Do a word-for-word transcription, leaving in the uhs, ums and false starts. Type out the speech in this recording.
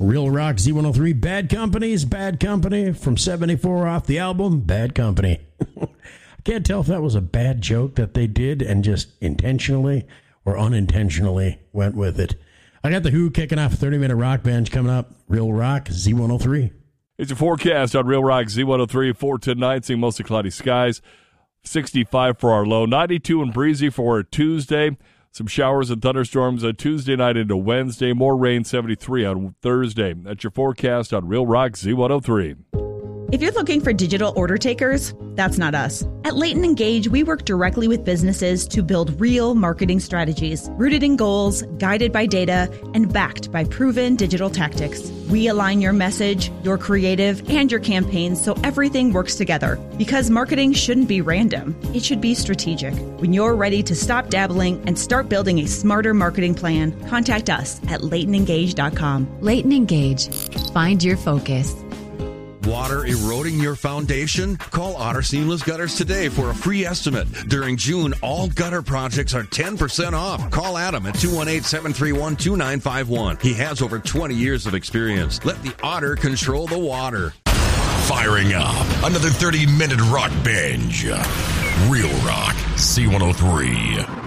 Real Rock Z one oh three, Bad Company's Bad Company from seventy-four off the album Bad Company. I can't tell if that was a bad joke that they did and just intentionally or unintentionally went with it. I got The Who kicking off a thirty-minute rock bench coming up. Real Rock Z one oh three. It's a forecast on Real Rock Z one oh three for tonight, seeing mostly cloudy skies. sixty-five for our low, ninety-two and breezy for Tuesday. Some showers and thunderstorms on Tuesday night into Wednesday. More rain, seventy-three on Thursday. That's your forecast on Real Rock Z one oh three. If you're looking for digital order takers, that's not us. At Leighton Engage, we work directly with businesses to build real marketing strategies, rooted in goals, guided by data, and backed by proven digital tactics. We align your message, your creative, and your campaigns so everything works together. Because marketing shouldn't be random. It should be strategic. When you're ready to stop dabbling and start building a smarter marketing plan, contact us at leighton engage dot com. Leighton Engage. Find your focus. Water eroding your foundation? Call Otter Seamless Gutters today for a free estimate. During June, all gutter projects are ten percent off. Call Adam at two one eight, seven three one, two nine five one. He has over twenty years of experience. Let the Otter control the water. Firing up another thirty-minute rock binge. Real Rock Z one oh three.